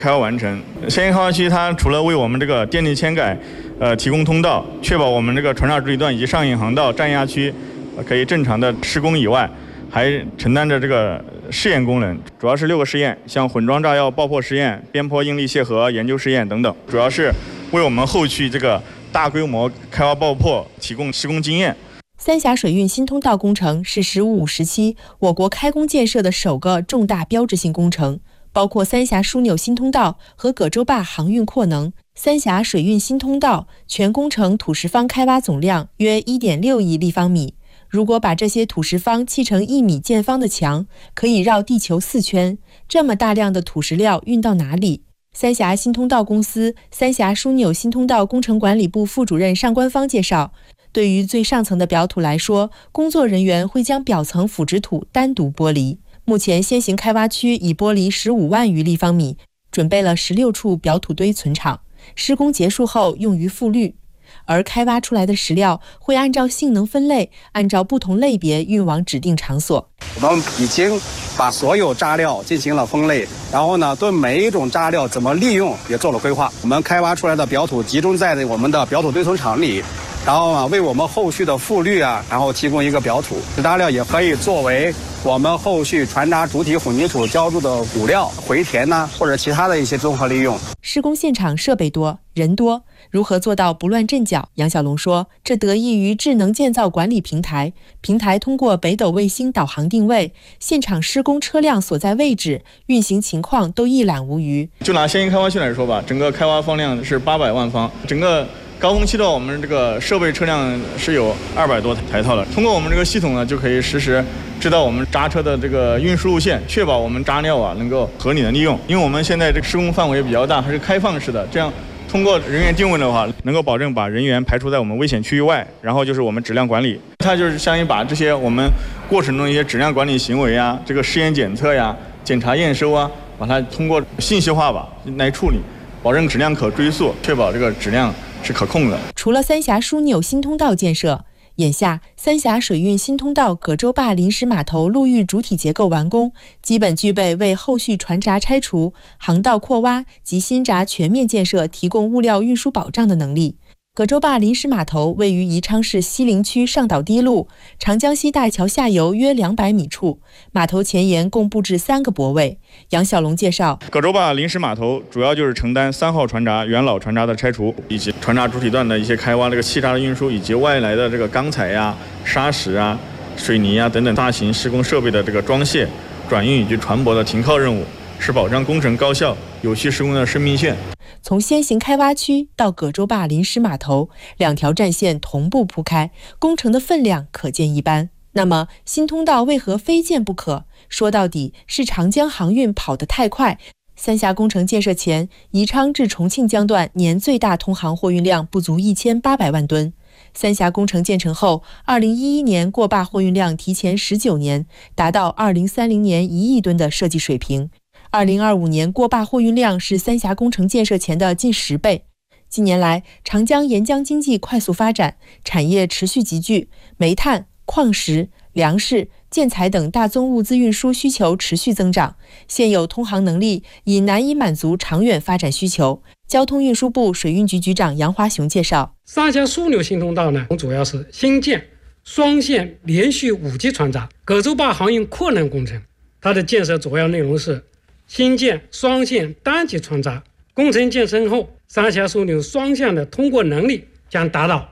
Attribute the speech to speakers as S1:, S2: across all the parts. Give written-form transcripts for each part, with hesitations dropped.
S1: 开发完成。先行开发区它除了为我们这个电力迁改提供通道，确保我们这个船闸主体段以及上引航道、占压区可以正常的施工以外，还承担着这个试验功能，主要是6个试验，像混装炸药爆破试验、边坡应力楔合研究试验等等，主要是为我们后续这个大规模开发爆破提供施工经验。
S2: 三峡水运新通道工程是“十五五”时期我国开工建设的首个重大标志性工程，包括三峡枢纽新通道和葛洲坝航运扩能。三峡水运新通道全工程土石方开挖总量约 1.6 亿立方米。如果把这些土石方砌成1米见方的墙，可以绕地球4圈。这么大量的土石料运到哪里？三峡新通道公司三峡枢纽新通道工程管理部副主任尚官方介绍，对于最上层的表土来说，工作人员会将表层腐殖土单独剥离。目前先行开挖区已剥离15万余立方米，准备了16处表土堆存场，施工结束后用于复滤。而开挖出来的石料会按照性能分类，按照不同类别运往指定场所。
S3: 我们已经把所有渣料进行了分类，然后呢，对每一种渣料怎么利用也做了规划。我们开挖出来的表土集中在我们的表土堆存场里，然后呢，为我们后续的复滤然后提供一个表土。渣料也可以作为我们后续船闸主体混凝土浇筑的骨料、回填或者其他的一些综合利用。
S2: 施工现场设备多，人多，如何做到不乱阵脚？杨小龙说，这得益于智能建造管理平台，平台通过北斗卫星导航定位，现场施工车辆所在位置、运行情况都一览无余。
S1: 就拿先行开发区来说吧，整个开挖方量是800万方，整个高峰期的我们这个设备车辆是有200多台套的。通过我们这个系统呢，就可以实时知道我们渣车的这个运输路线，确保我们渣料能够合理的利用。因为我们现在这个施工范围比较大，还是开放式的，这样通过人员定位的话，能够保证把人员排除在我们危险区域外。然后就是我们质量管理，它就是相当于把这些我们过程中一些质量管理行为这个试验检测检查验收把它通过信息化来处理，保证质量可追溯，确保这个质量是可控的。
S2: 除了三峡枢纽新通道建设，眼下三峡水运新通道葛洲坝临时码头陆域主体结构完工，基本具备为后续船闸拆除、航道扩挖及新闸全面建设提供物料运输保障的能力。葛洲坝临时码头位于宜昌市西陵区上岛堤路长江西大桥下游约200米处，码头前沿共布置3个泊位。杨小龙介绍，
S1: 葛洲坝临时码头主要就是承担3号船闸元老船闸的拆除，以及船闸主体段的一些开挖、这个气闸的运输，以及外来的这个钢材砂石水泥等等大型施工设备的这个装卸、转运以及船舶的停靠任务，是保障工程高效、有序施工的生命线。
S2: 从先行开挖区到葛洲坝临时码头，2条战线同步铺开，工程的分量可见一斑。那么新通道为何非建不可？说到底是长江航运跑得太快。三峡工程建设前，宜昌至重庆江段年最大通航货运量不足1800万吨。三峡工程建成后，2011年过坝货运量提前19年，达到2030年1亿吨的设计水平。2025年过坝货运量是三峡工程建设前的近10倍。近年来，长江沿江经济快速发展，产业持续集聚，煤炭、矿石、粮食、建材等大宗物资运输需求持续增长，现有通航能力已难以满足长远发展需求。交通运输部水运局局长杨华雄介绍，
S4: 三峡枢纽新通道呢，主要是新建双线连续5级船闸葛洲坝航运扩能工程，它的建设主要内容是新建双线单级船闸，工程建成后，三峡枢纽双向的通过能力将达到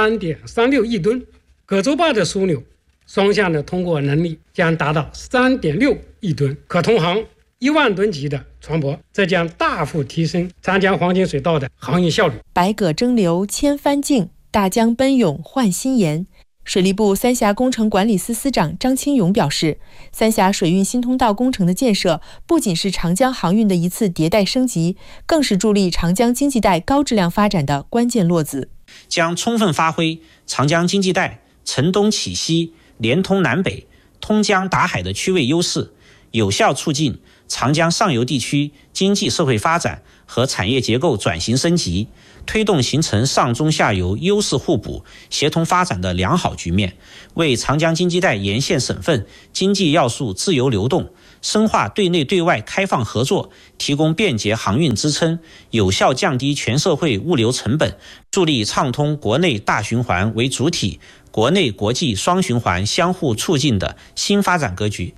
S4: 3.36 亿吨，葛洲坝的枢纽双向的通过能力将达到 3.6 亿吨，可通航1万吨级的船舶，这将大幅提升长江黄金水道的航运效率。
S2: 百舸争流千帆竞，大江奔涌换新颜。水利部三峡工程管理司司长张清勇表示，三峡水运新通道工程的建设不仅是长江航运的一次迭代升级，更是助力长江经济带高质量发展的关键落子，
S5: 将充分发挥长江经济带承东启西、连通南北、通江达海的区位优势，有效促进长江上游地区经济社会发展和产业结构转型升级，推动形成上中下游优势互补、协同发展的良好局面，为长江经济带沿线省份经济要素自由流动、 深化对内对外开放合作，提供便捷航运支撑，有效降低全社会物流成本，助力畅通国内大循环为主体、国内国际双循环相互促进的新发展格局。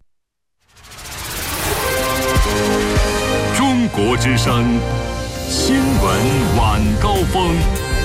S6: 中国之声新闻晚高峰。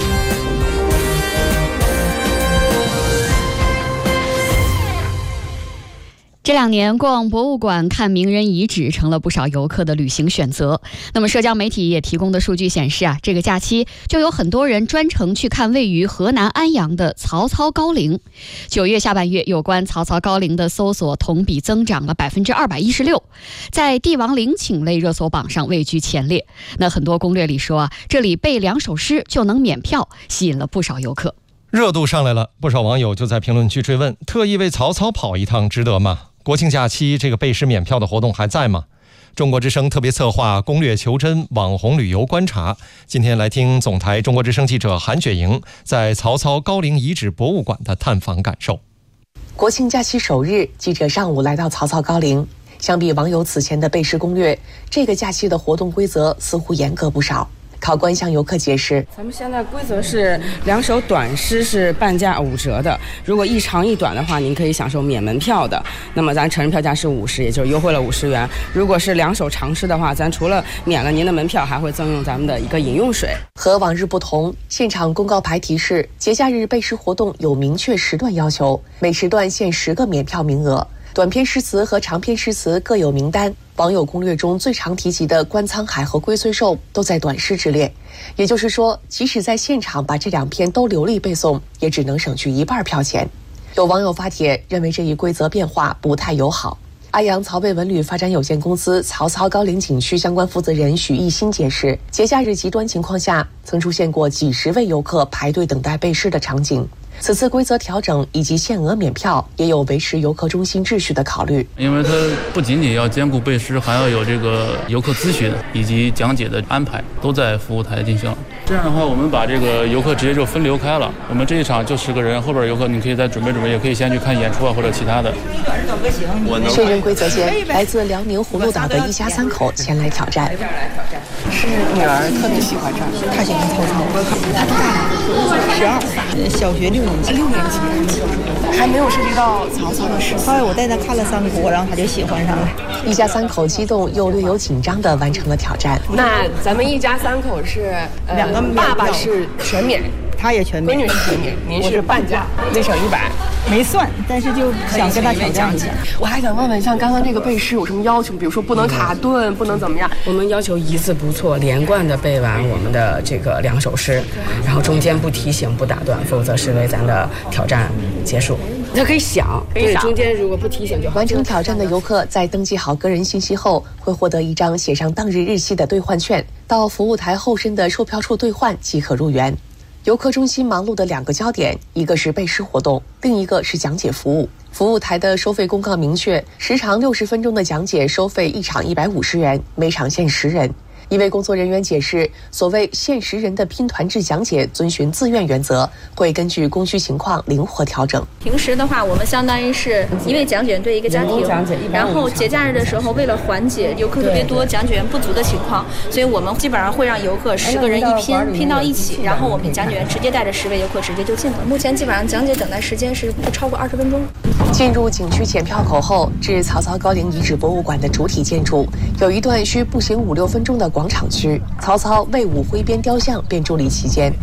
S7: 这2年逛博物馆看名人遗址成了不少游客的旅行选择。那么社交媒体也提供的数据显示这个假期就有很多人专程去看位于河南安阳的曹操高陵。9月下半月，有关曹操高陵的搜索同比增长了216%，在帝王陵寝类热搜榜上位居前列。那很多攻略里说这里背2首诗就能免票，吸引了不少游客。
S8: 热度上来了，不少网友就在评论区追问：特意为曹操跑一趟值得吗？国庆假期这个背诗免票的活动还在吗？中国之声特别策划攻略求真网红旅游观察，今天来听总台中国之声记者韩雪莹在曹操高陵遗址博物馆的探访感受。
S2: 国庆假期首日，记者上午来到曹操高陵。相比网友此前的背诗攻略，这个假期的活动规则似乎严格不少。考官向游客解释，
S9: 咱们现在规则是2首短诗是半价5折的，如果一长一短的话，您可以享受免门票的。那么咱成人票价是50，也就是优惠了50元。如果是2首长诗的话，咱除了免了您的门票，还会赠用咱们的一个饮用水。
S2: 和往日不同，现场公告牌提示，节假日背诗活动有明确时段要求，每时段限10个免票名额。短篇诗词和长篇诗词各有名单，网友攻略中最常提及的观沧海和龟虽寿都在短诗之列。也就是说，即使在现场把这2篇都流利背诵，也只能省去1半票钱。有网友发帖认为这一规则变化不太友好。安阳曹魏文旅发展有限公司曹操高陵景区相关负责人许义新解释，节假日极端情况下，曾出现过几十位游客排队等待背诗的场景。此次规则调整以及限额免票，也有维持游客中心秩序的考虑。
S10: 因为它不仅仅要兼顾背诗，还要有这个游客咨询以及讲解的安排，都在服务台进行。这样的话，我们把这个游客直接就分流开了。我们这一场就10个人，后边游客你可以再准备，也可以先去看演出或者其他的。
S2: 确认规则间，来自辽宁葫芦岛的一家3口前来挑战。
S9: 是女儿特别喜欢这儿，她喜欢曹操。
S11: 12，小学6年级。
S9: 还没有涉及到曹操的诗词。
S11: 后来我带她看了3国，然后她就喜欢上了。
S2: 一家3口激动又略有紧张地完成了挑战。
S9: 那咱们一家3口是2个，爸爸是全免，
S11: 他也全免，
S9: 闺女是全免，您是半价，内省100。
S11: 没算，但是就想跟他挑战一下。
S9: 我还想问问，像刚刚这个背诗有什么要求？比如说不能卡顿，不能怎么样？我们要求一字不错，连贯的背完我们的这个2首诗，然后中间不提醒、不打断，否则视为咱的挑战结束。他可以想，对，中间如果不提醒就好。
S2: 完成挑战的游客在登记好个人信息后，会获得一张写上当日日期的兑换券，到服务台后身的售票处兑换即可入园。游客中心忙碌的2个焦点，一个是背诗活动，另一个是讲解服务。服务台的收费公告明确，时长60分钟的讲解收费1场150元，每场限10人。一位工作人员解释，所谓限10人的拼团制讲解遵循自愿原则，会根据供需情况灵活调整。
S12: 平时的话，我们相当于是一位讲解员对一个家庭，然后节假日的时候，为了缓解游客特别多、讲解员不足的情况，所以我们基本上会让游客10个人一拼到一起，然后我们讲解员直接带着10位游客直接就进了。目前基本上讲解等待时间是不超过20分钟。
S2: 进入景区检票口后，至曹操高陵遗址博物馆的主体建筑有一段需步行5-6分钟的广场区，曹操魏武挥鞭雕像便伫立其间。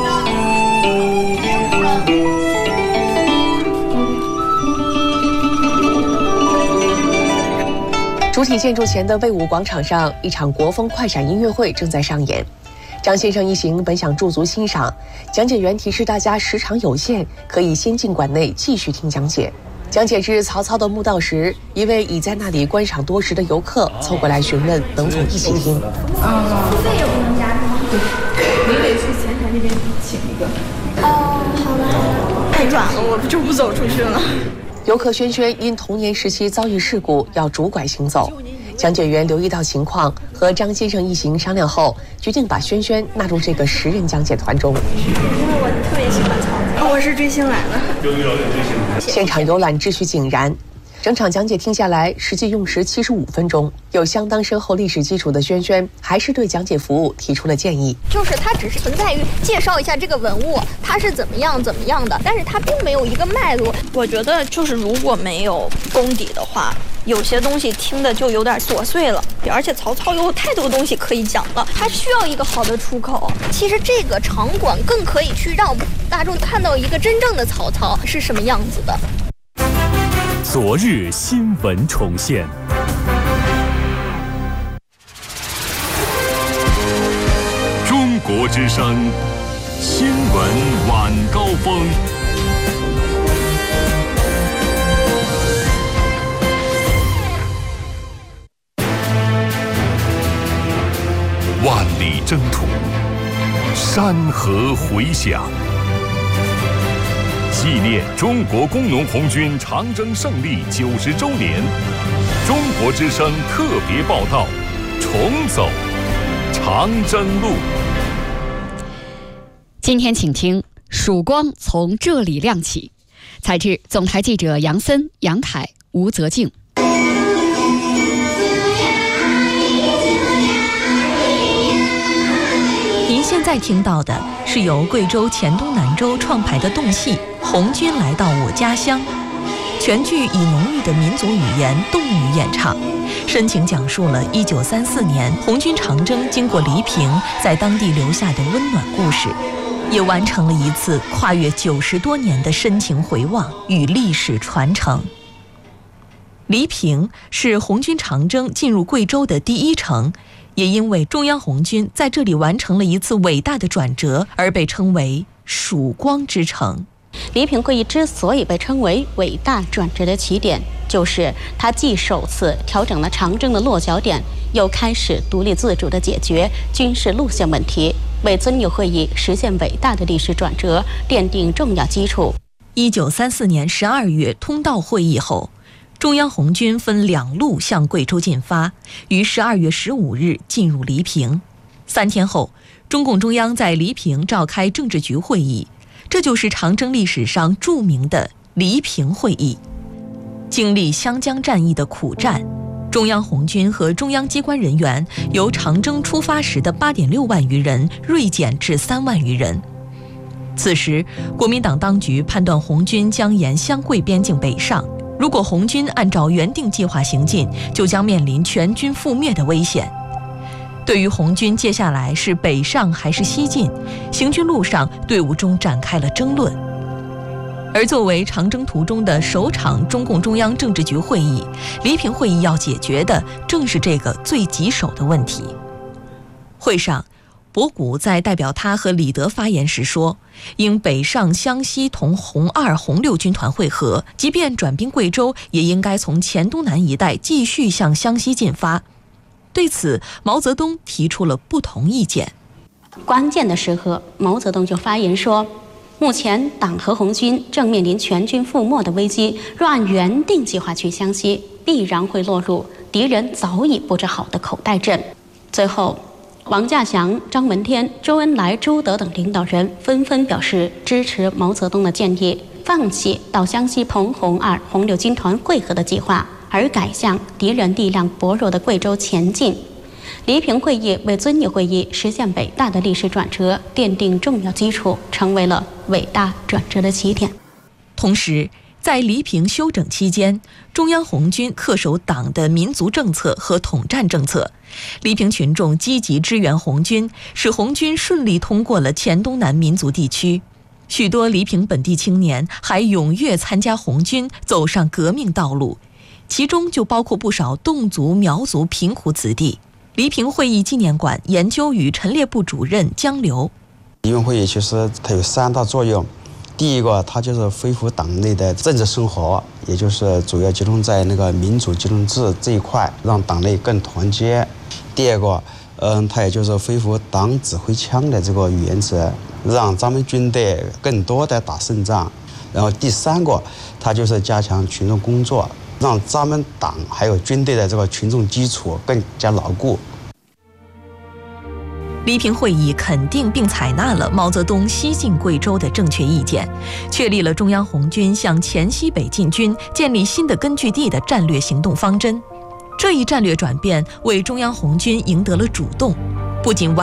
S2: 主体建筑前的魏武广场上，一场国风快闪音乐会正在上演。张先生一行本想驻足欣赏，讲解员提示大家时长有限，可以先进馆内继续听讲解。讲解至曹操的墓道时，一位已在那里观赏多时的游客凑过来询问能否一起听。
S12: 付费也不能加是吗？
S9: 你得去前台那边请一个。
S12: 哦，好吧。
S9: 太远了，我就不走出去了。
S2: 游客轩轩因童年时期遭遇事故要拄拐行走，讲解员留意到情况，和张先生一行商量后，决定把轩轩纳入这个10人讲解团中。
S12: 因为我特别喜欢曹操，
S9: 我是追星来的。
S2: 现场游览秩序井然， 整场讲解听下来，实际用时75分钟。有相当深厚历史基础的轩轩，还是对讲解服务提出了建议。
S13: 就是它只是存在于介绍一下这个文物，它是怎么样的，但是它并没有一个脉络。我觉得就是如果没有功底的话，有些东西听的就有点琐碎了，而且曹操有太多东西可以讲了，他需要一个好的出口。其实这个场馆更可以去让大众看到一个真正的曹操是什么样子的。
S6: 昨日新闻重现，中国之声新闻晚高峰。万里征途，山河回响，纪念中国工农红军长征胜利90周年，中国之声特别报道：重走长征路。
S7: 今天请听曙光从这里亮起，采制总台记者杨森、杨凯、吴泽静。
S14: 您现在听到的是由贵州黔东南州创排的动戏《红军来到我家乡》，全剧以浓郁的民族语言动语演唱，深情讲述了1934年红军长征经过黎平在当地留下的温暖故事，也完成了一次跨越90多年的深情回望与历史传承。黎平是红军长征进入贵州的第一城，也因为中央红军在这里完成了一次伟大的转折，而被称为曙光之城。
S15: 黎平会议之所以被称为伟大转折的起点，就是它既首次调整了长征的落脚点，又开始独立自主地解决军事路线问题，为遵义会议实现伟大的历史转折奠定重要基础。
S14: 1934年12月通道会议后，中央红军分2路向贵州进发，于12月15日进入黎平。3天后，中共中央在黎平召开政治局会议，这就是长征历史上著名的黎平会议。经历湘江战役的苦战，中央红军和中央机关人员由长征出发时的8.6万余人锐减至3万余人。此时，国民党当局判断红军将沿湘贵边境北上，如果红军按照原定计划行进，就将面临全军覆灭的危险。对于红军接下来是北上还是西进，行军路上队伍中展开了争论。而作为长征途中的首场中共中央政治局会议，黎平会议要解决的正是这个最棘手的问题。会上，博古在代表他和李德发言时说，应北上湘西同红2、红6军团会合，即便转兵贵州，也应该从黔东南一带继续向湘西进发。对此，毛泽东提出了不同意见。
S15: 关键的时刻，毛泽东就发言说，目前党和红军正面临全军覆没的危机，若按原定计划去湘西，必然会落入敌人早已布置好的口袋阵。最后，王稼祥、张闻天、周恩来、朱德等领导人纷纷表示支持毛泽东的建议，放弃到湘西同红2、红6军团会合的计划，而改向敌人力量薄弱的贵州前进。黎平会议为遵义会议实现伟大的历史转折奠定重要基础，成为了伟大转折的起点。
S14: 同时，在黎平休整期间，中央红军恪守党的民族政策和统战政策，黎平群众积极支援红军，使红军顺利通过了黔东南民族地区。许多黎平本地青年还踊跃参加红军，走上革命道路，其中就包括不少侗族、苗族贫苦子弟。黎平会议纪念馆研究与陈列部主任江流，
S16: 黎平会议其实它有3大作用。第一个，它就是恢复党内的政治生活，也就是主要集中在那个民主集中制这一块，让党内更团结。第二个，它也就是恢复党指挥枪的这个原则，让咱们军队更多的打胜仗。然后第3个，它就是加强群众工作，让咱们党还有军队的这个群众基础更加牢固。
S14: 黎平会议肯定并采纳了毛泽东西进贵州的正确意见，确立了中央红军向黔西北进军、建立新的根据地的战略行动方针。这一战略转变为中央红军赢得了主动，不仅